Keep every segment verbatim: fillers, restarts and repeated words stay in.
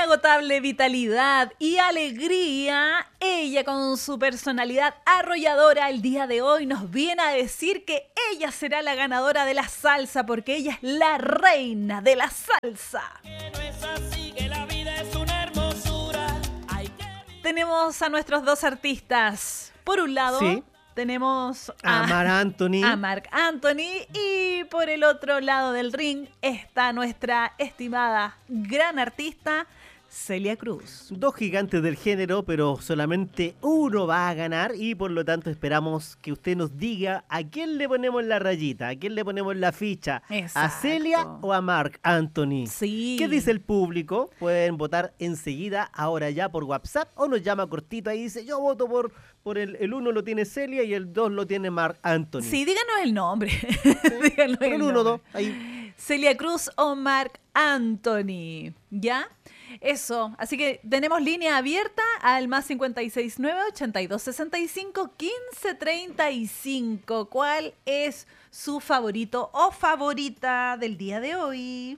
inagotable vitalidad y alegría, ella con su personalidad arrolladora el día de hoy nos viene a decir que ella será la ganadora de la salsa porque ella es la reina de la salsa. Tenemos a nuestros dos artistas. Por un lado, sí. tenemos a, a Marc Anthony. A Marc Anthony y por el otro lado del ring está nuestra estimada gran artista Celia Cruz. Dos gigantes del género, pero solamente uno va a ganar y por lo tanto esperamos que usted nos diga a quién le ponemos la rayita, a quién le ponemos la ficha. Exacto. ¿A Celia o a Marc Anthony? Sí. ¿Qué dice el público? Pueden votar enseguida, ahora ya por WhatsApp o nos llama cortito ahí y dice yo voto por, por el, el uno lo tiene Celia y el dos lo tiene Marc Anthony. Sí, díganos el nombre. Sí. díganos el, el uno, dos, ahí. Celia Cruz o Marc Anthony, ¿ya? Eso, así que tenemos línea abierta al más cincuenta y seis nueve, ochenta y dos sesenta y cinco, quince treinta y cinco. ¿Cuál es su favorito o favorita del día de hoy?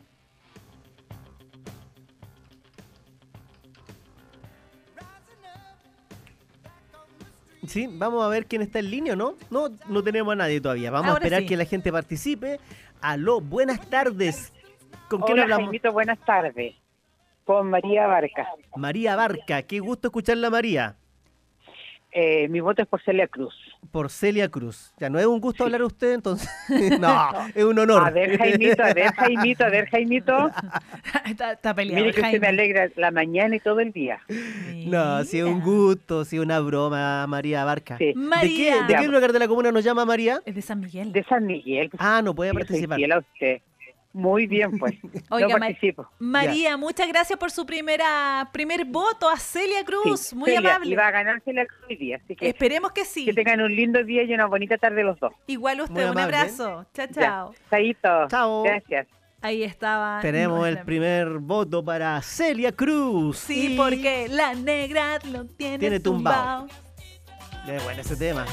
Sí, vamos a ver quién está en línea, ¿no? No, no tenemos a nadie todavía. Vamos Ahora a esperar sí. que la gente participe. Aló, buenas tardes. ¿Con quién Hola, hablamos? Jaimito, buenas tardes. Con María Barca. María Barca, qué gusto escucharla, María. Eh, mi voto es por Celia Cruz. Por Celia Cruz. Ya no es un gusto sí. hablar a usted, entonces. No, es un honor. A ver, Jaimito, a ver, Jaimito, a ver, Jaimito. está, está peleado. Mire que Jaime. usted me alegra la mañana y todo el día. No, sí, es un gusto, sí, una broma, María Barca. Sí. María. ¿De qué, de qué lugar de la comuna nos llama María? Es de San Miguel. De San Miguel. Ah, no puede Yo participar. soy fiel a usted. Muy bien, pues. Oiga, no participo. María, ya. muchas gracias por su primera primer voto a Celia Cruz. Sí, Muy Celia, amable. Y va a ganar Celia Cruz hoy día, así que esperemos que sí. Que tengan un lindo día y una bonita tarde los dos. Igual usted, Muy un amable. abrazo. Chao, chao. Chaito. Chao. Gracias. Ahí estaba. Tenemos nuestra... el primer voto para Celia Cruz. Sí, y... porque la negra lo tiene, tiene tumbado. tumbado. Es bueno ese tema.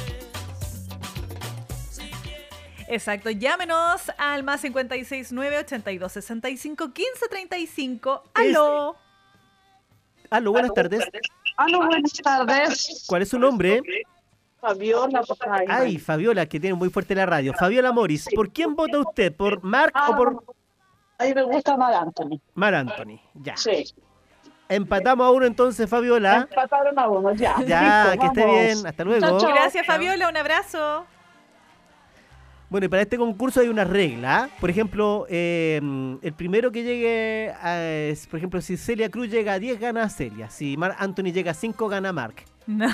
Exacto, llámenos al más cincuenta y seis nueve, ochenta y dos sesenta y cinco, quince treinta y cinco. ¡Aló! Es... Aló, buenas Aló, tardes. Aló, buenas tardes. ¿Cuál es su nombre? Fabiola. Ay, Ay, Fabiola, que tiene muy fuerte la radio. Fabiola Moris, ¿por quién vota usted? ¿Por Marc ah, o por...? A mí me gusta Marc Anthony. Marc Anthony, ya. Sí. Empatamos a uno entonces, Fabiola. Empataron a uno, ya. Ya, Listo, que esté vamos. bien. Hasta luego. Chao, chao. Gracias, Fabiola. Un abrazo. Bueno, y para este concurso hay una regla. Por ejemplo, eh, el primero que llegue, a, es, por ejemplo, si Celia Cruz llega a diez, gana Celia. Si Marc Anthony llega a cinco, gana Marc. No.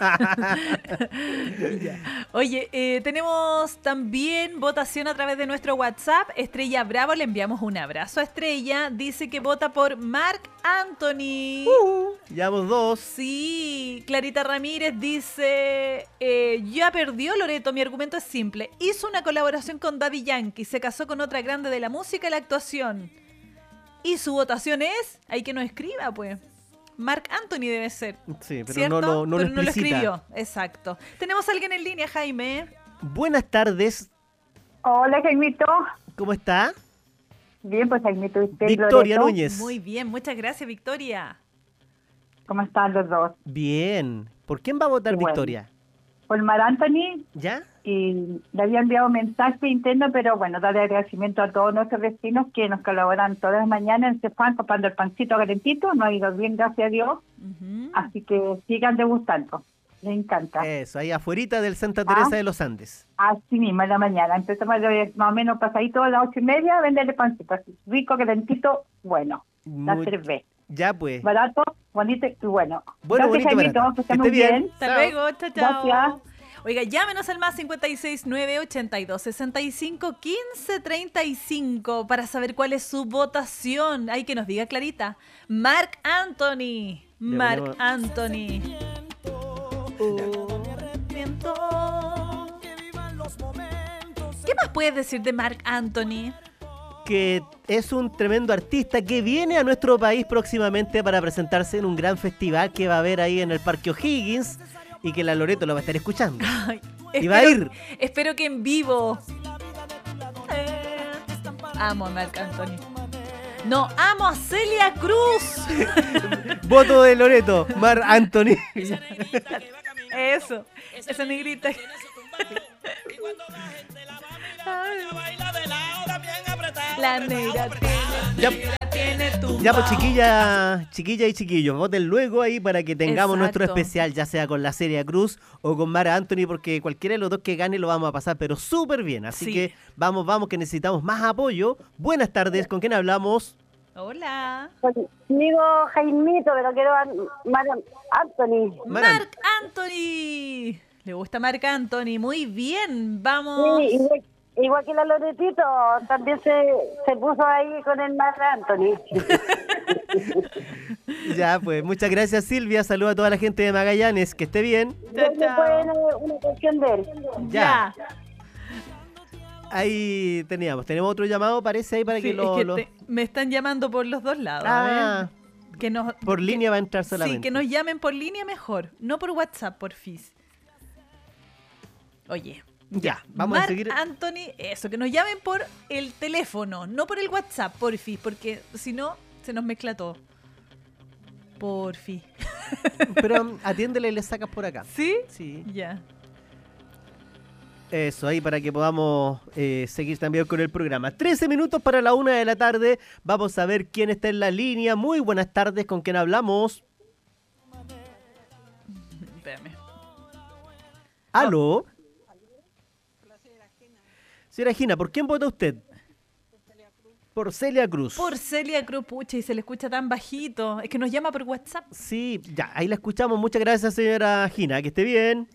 Oye, eh, tenemos también votación a través de nuestro WhatsApp. Estrella Bravo, le enviamos un abrazo a Estrella. Dice que vota por Marc Anthony. Uh, llevamos dos. Sí, Clarita Ramírez dice, eh, ya perdió Loreto, mi argumento es simple. Hizo una colaboración con Daddy Yankee, se casó con otra grande de la música y la actuación. Y su votación es, hay que nos escriba, pues. Marc Anthony debe ser. Sí, pero ¿cierto? no lo, no pero lo no lo explicita. escribió. Exacto. Tenemos a alguien en línea, Jaime. Buenas tardes. Hola, Jaimito. ¿Cómo está? Bien, pues Jaimito. ¿Usted, Victoria Loreto? Núñez. Muy bien, muchas gracias, Victoria. ¿Cómo están los dos? Bien. ¿Por quién va a votar Bueno. Victoria? Por Marc Anthony, ¿Ya? y le había enviado un mensaje interno, pero bueno, darle agradecimiento a todos nuestros vecinos que nos colaboran todas las mañanas en Cefán comprando el pancito calentito. Nos ha ido bien, gracias a Dios. Uh-huh. Así que sigan degustando. Les encanta. Eso, ahí afuerita del Santa Ah. Teresa de los Andes. Así mismo, en la mañana. Empezamos de- más o menos pasadito a las ocho y media a venderle pancito. Así, rico, calentito, bueno. La Muy- cerveza. Ya pues. Barato, bonito y bueno. Bueno, Gracias, bonito y Jaimito, barato. que esté Que muy esté bien. bien. Hasta Chao. luego, chao, chao. Gracias. Oiga, llámenos al más cincuenta y seis nueve, ochenta y dos sesenta y cinco, quince treinta y cinco para saber cuál es su votación. Ay, que nos diga Clarita. Marc Anthony. Marc ponemos- Anthony. Oh, viento. ¿Qué más puedes decir de Marc Anthony? Que es un tremendo artista que viene a nuestro país próximamente para presentarse en un gran festival que va a haber ahí en el Parque O'Higgins y que la Loreto lo va a estar escuchando. Ay, Y va a ir. Espero que en vivo. Eh, amo a Marc Anthony. No, amo a Celia Cruz. Voto de Loreto, Mar Anthony. Eso, esa negrita. La negra tiene, Ya, tiene tu ya pues chiquilla, chiquilla y chiquillos, voten luego ahí para que tengamos nuestro Exacto. especial, ya sea con la Celia Cruz o con Mar Anthony, porque cualquiera de los dos que gane lo vamos a pasar, pero súper bien. Así Sí. que vamos, vamos, que necesitamos más apoyo. Buenas tardes, ¿con quién hablamos? Hola. Digo Jaimito, pero quiero a Mar Anthony. Mar Marc Anthony. Le gusta Marc Anthony. Muy bien. Vamos. Sí, igual, igual que la Loretito, también se, se puso ahí con el Mar Anthony. Ya, pues, muchas gracias Silvia, saluda a toda la gente de Magallanes, que esté bien. Chao, Yo me chao. pueden una canción de él. Ya. Ahí teníamos, tenemos otro llamado, parece ahí para Sí, que lo... es que lo- te- me están llamando por los dos lados. Ah, A ver. Que nos, por que- línea va a entrar solamente. Sí, que nos llamen por línea mejor. No por WhatsApp, por Fizz. Oye. Ya, vamos Marc a seguir. Anthony, eso, que nos llamen por el teléfono, no por el WhatsApp, porfi, porque si no, se nos mezcla todo. Porfi. Pero um, atiéndele y le sacas por acá. ¿Sí? Sí. Ya. Eso, ahí para que podamos eh, seguir también con el programa. trece minutos para la una de la tarde. Vamos a ver quién está en la línea. Muy buenas tardes, ¿con quién hablamos? Espérame. ¿Aló? Señora Gina, ¿por quién vota usted? Por Celia Cruz. Por Celia Cruz, pucha, y se le escucha tan bajito. Es que nos llama por WhatsApp. Sí, ya, ahí la escuchamos. Muchas gracias, señora Gina. Que esté bien.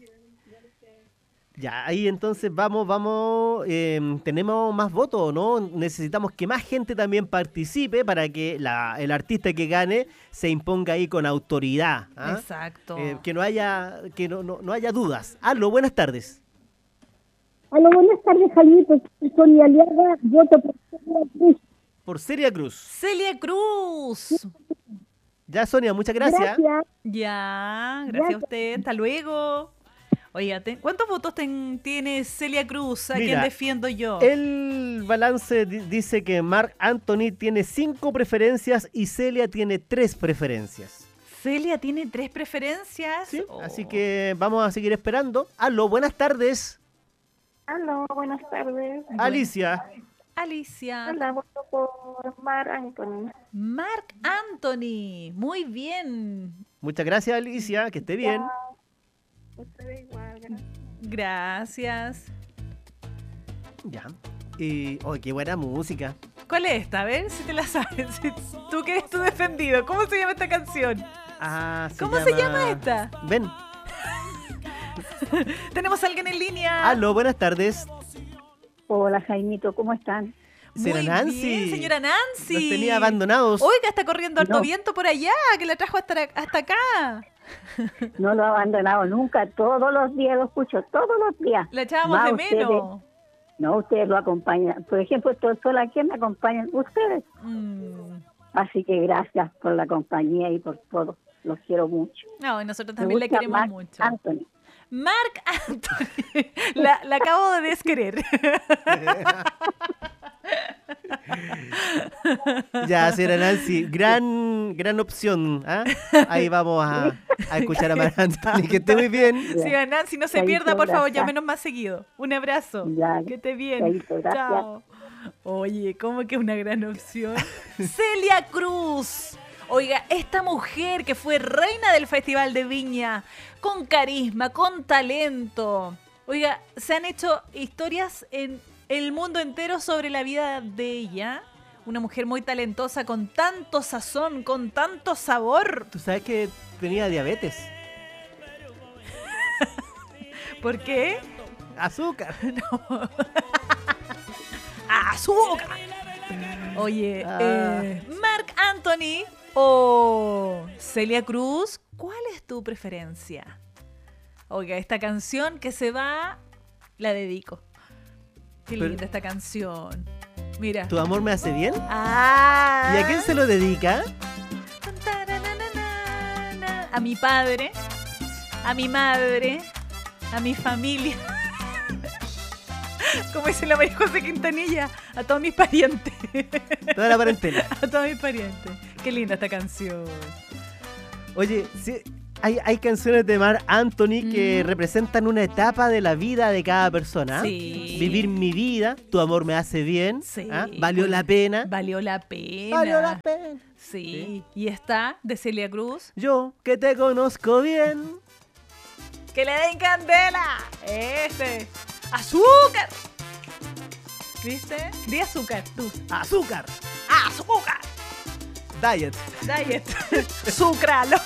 Ya, ahí entonces vamos, vamos. eh, tenemos más votos, ¿no? Necesitamos que más gente también participe para que la, el artista que gane se imponga ahí con autoridad. ¿ah? Exacto. Eh, que no haya, que no, no, no haya dudas. Aló, buenas tardes. Hola, buenas tardes, Jaimito. Soy Aliaga, voto por Celia Cruz. Por Celia Cruz. Celia Cruz. Ya, Sonia, muchas gracias. Gracias. Ya, gracias a usted. Hasta luego. Oiga, te- ¿cuántos votos ten- tiene Celia Cruz? ¿A quién Mira, defiendo yo? El balance di- dice que Marc Anthony tiene cinco preferencias y Celia tiene tres preferencias. Celia tiene tres preferencias. Sí, Oh. así que vamos a seguir esperando. Aló, buenas tardes. Aló, buenas tardes. Alicia. Alicia. Hola, voto por Mar Anthony. Marc Anthony. Muy bien. Muchas gracias, Alicia. Que esté bien. Ustedes igual. Gracias. Ya. Y, oh, qué buena música. ¿Cuál es esta? A ver si te la sabes. Si tú que eres tu defendido. ¿Cómo se llama esta canción? Ah, ¿Cómo se llama esta? Ven. Tenemos a alguien en línea. Aló, buenas tardes. Hola, Jaimito, ¿cómo están? Señora Muy Nancy. bien, señora Nancy. Nos tenía abandonados. Oiga, está corriendo harto No. viento por allá, que la trajo hasta, hasta acá. No lo he abandonado nunca, todos los días lo escucho, todos los días. La echábamos Va, de ustedes- menos. No, ustedes lo acompañan. Por ejemplo, esto solo aquí me acompañan ustedes. Mm. Así que gracias por la compañía y por todo. Los quiero mucho. No, y nosotros Me también la gusta queremos Marc mucho. Anthony. Marc Anthony. La, la acabo de desquerer. Ya, señora Nancy, gran, gran opción. ¿ah? Ahí vamos a, a escuchar a Marc Anthony. Que esté muy bien. Siga Nancy, no se Chaito, pierda, por favor, gracias. llámenos más seguido. Un abrazo. Ya, Que esté bien. chaito, gracias. Chao. Oye, ¿cómo que una gran opción? Celia Cruz. Oiga, esta mujer que fue reina del Festival de Viña, con carisma, con talento. Oiga, se han hecho historias en el mundo entero sobre la vida de ella. Una mujer muy talentosa, con tanto sazón, con tanto sabor. Tú sabes que tenía diabetes. ¿Por qué? Azúcar. ¡Azúcar! Oye, Ah. eh, Marc Anthony o Celia Cruz, ¿cuál es tu preferencia? Oiga, esta canción que se va, la dedico. Qué Pero- linda esta canción. Mira. ¿Tu amor me hace bien? Ah. ¿Y a quién se lo dedica? A mi padre, a mi madre, a mi familia. Como dice la María José Quintanilla, a todos mis parientes. Toda la parentela. A todos mis parientes. Qué linda esta canción. Oye, sí, hay, hay canciones de Marc Anthony que Mm. representan una etapa de la vida de cada persona. Sí. Vivir mi vida, tu amor me hace bien. Sí. ¿Ah? Valió la pena. Valió la pena. Valió la pena. Sí. Y está de Celia Cruz. Yo que te conozco bien. ¡Que le den candela! Este. ¡Azúcar! ¿Viste? Di azúcar, tú. Azúcar. ¡Azúcar! Diet. Diet. Sucralosa.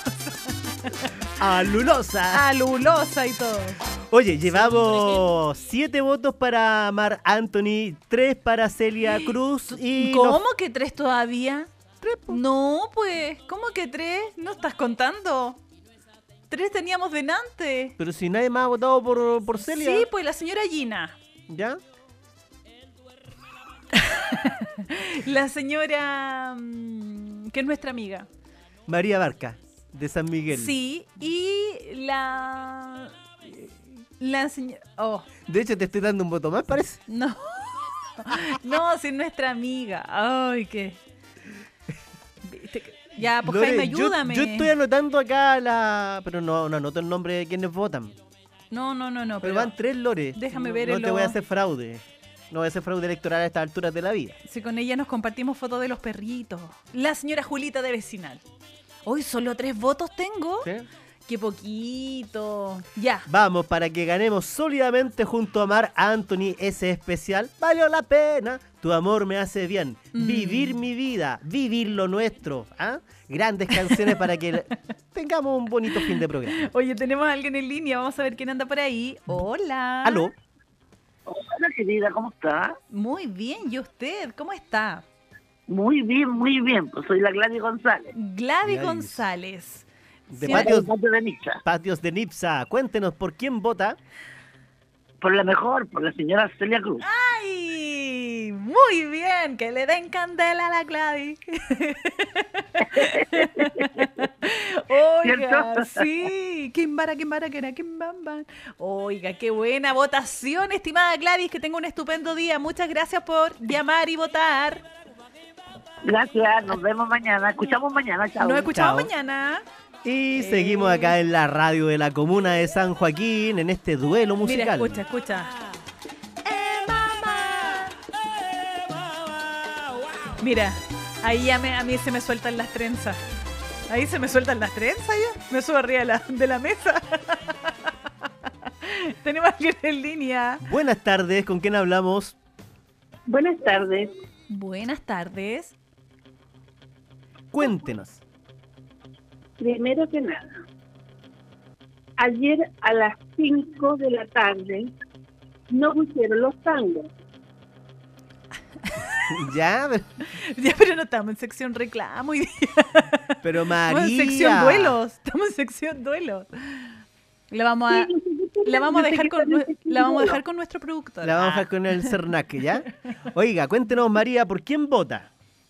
Alulosa. Alulosa y todo. Oye, llevamos siete votos para Marc Anthony, tres para Celia Cruz y... nos- ¿Cómo que tres todavía? No, pues. ¿Cómo que tres? ¿No estás contando? Tres teníamos delante. Pero si nadie más ha votado por, por Celia. Sí, pues la señora Gina. ¿Ya? La señora mm, que es nuestra amiga. María Barca, de San Miguel. Sí, y la la señora oh, De hecho, te estoy dando un voto más, parece. no. No, si es nuestra amiga. Ay, qué. Viste que- Ya, pues Lore, Jaime, yo- ayúdame. Yo, estoy anotando acá la... Pero no, no anoto el nombre de quienes votan. No, no, no, no, Pero, pero, van tres Lore. déjame No- ver No el te voy a lo- hacer fraude. No voy a hacer fraude electoral a estas alturas de la vida. si con ella nos compartimos fotos de los perritos. La señora Julita de Vecinal. Hoy solo tres votos tengo. ¿Sí? Qué poquito. Ya. Vamos, para que ganemos sólidamente junto a Marc Anthony ese especial. Valió la pena, tu amor me hace bien. Mm. Vivir mi vida, vivir lo nuestro. ¿Ah? Grandes canciones para que tengamos un bonito fin de programa. Oye, tenemos a alguien en línea. Vamos a ver quién anda por ahí. Hola. Aló. Hola, querida, ¿cómo está? Muy bien. ¿Y usted? ¿Cómo está? Muy bien, muy bien. Pues soy la Gladys González. Gladys Gladys. González. De Sí, patios, Patio de Niza. patios de Nipsa. Cuéntenos por quién vota. Por la mejor, por la señora Celia Cruz. ¡Ay! Muy bien. Que le den candela a la Gladys. Oiga, ¿Cierto? sí. Kimbara, kimbara, kera, kimbamban. Oiga, qué buena votación, estimada Gladys. Que tenga un estupendo día. Muchas gracias por llamar y votar. Gracias, nos vemos mañana. Escuchamos mañana, chao. Nos escuchamos Chao. mañana. Y seguimos acá en la radio de la comuna de San Joaquín en este duelo musical. Mira, escucha, escucha. ¡Eh, mamá! Mira, ahí ya me, a mí se me sueltan las trenzas. Ahí se me sueltan las trenzas ya. Me subo arriba de la, de la mesa. Tenemos a alguien en línea. Buenas tardes, ¿con quién hablamos? Buenas tardes. Buenas tardes. Cuéntenos. Primero que nada, ayer a las cinco de la tarde no pusieron los tangos. Ya, pero- Ya, pero no estamos en sección reclamo hoy día. pero Estamos en María. sección duelos. Estamos en sección duelos. La vamos a, la vamos a dejar con nue- la vamos a dejar con nuestro productor. La vamos a Ah. dejar con el Cernac, ¿ya? Oiga, cuéntenos, María, ¿por quién vota?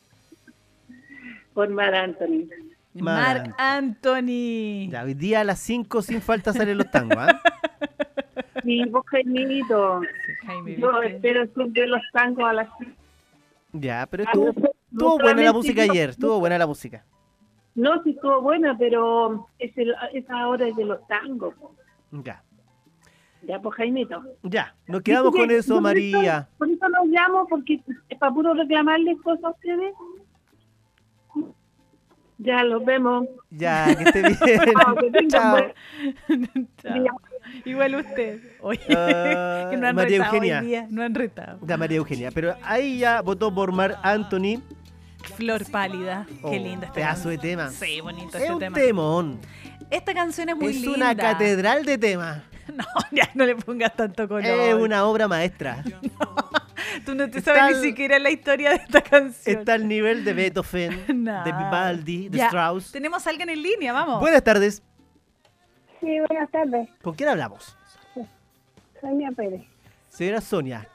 Por Mar Anthony. Marc Anthony. Ya, hoy día a las cinco sin falta salen los tangos, ¿ah? Sí, vos, Jaimito. Jaime, Yo ¿viste? espero siempre los tangos a las cinco. Ya, pero estuvo, estuvo buena la música ayer, estuvo buena la música. No, sí estuvo buena, pero es el- esa hora es de los tangos. po. Ya, Ya, pues, Jaimito. ya, nos quedamos Dice con que- eso, por María. Por eso los llamo, porque es para puro reclamarles cosas a ustedes. Ya, los vemos. Ya, que esté bien. Chao, que tengan Chao. buen- Chao. Igual usted. Oye, Ah, que no han María retado Eugenia. hoy día. No han retado. Ya, María Eugenia, pero ahí ya votó por Marc Anthony. Flor pálida. Qué Oh, linda esta pedazo de canción. tema. Sí, bonito Es este un tema. temón. Esta canción es muy Es linda. una catedral de temas. No, ya no le pongas tanto color. Es una obra maestra. Tú no te Está sabes al- ni siquiera la historia de esta canción. Está al nivel de Beethoven, No. de Vivaldi, de Ya, Strauss. Tenemos a alguien en línea, vamos. Buenas tardes. Sí, buenas tardes. ¿Con quién hablamos? Sonia Pérez. Señora Sonia.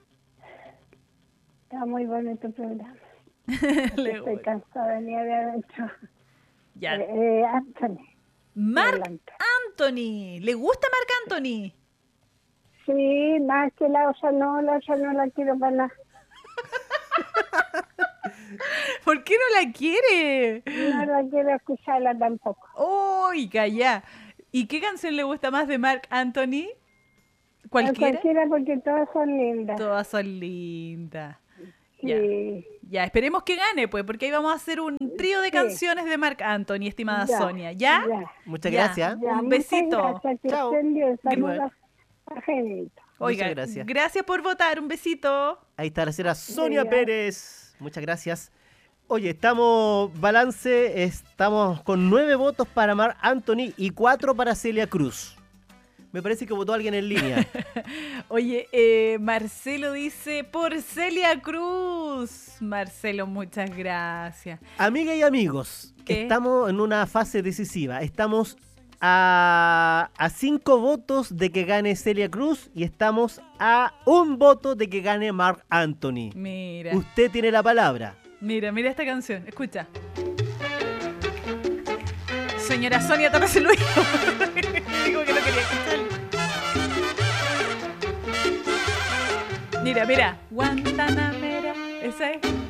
Está muy bonito el programa. Le Estoy voy. cansada ni de haber hecho. Ya. Eh, eh, Anthony. Marc adelante. Anthony. ¿Le gusta Marc Anthony? Sí, más que la otra no, la otra no la quiero para nada. ¿Por qué no la quiere? No la quiero escucharla tampoco. Oiga, ya. ¿Y qué canción le gusta más de Marc Anthony? A ¿Cualquiera? cualquiera porque todas son lindas. Todas son lindas. Sí. Ya. Ya, esperemos que gane, pues, porque ahí vamos a hacer un trío de Sí. canciones de Marc Anthony, estimada Ya, Sonia. ¿Ya? ya. Muchas Ya. gracias. Ya, Un muchas besito. gracias, que Chao. estén bien. Saludos Igual. a Genito. Oiga, Muchas gracias. gracias por votar. Un besito. Ahí está la señora Sonia ya. Pérez. Muchas gracias. Oye, estamos balance, estamos con nueve votos para Marc Anthony y cuatro para Celia Cruz. Me parece que votó alguien en línea. Oye, eh, Marcelo dice, por Celia Cruz. Marcelo, muchas gracias. Amigas y amigos, ¿Qué? estamos en una fase decisiva. Estamos a, a cinco votos de que gane Celia Cruz y estamos a un voto de que gane Marc Anthony. Mira, Usted tiene la palabra. mira, mira esta canción. Escucha. Señora Sonia Torres Luis. Digo que no quería escuchar. Mira, mira. Guantanamera. Esa es.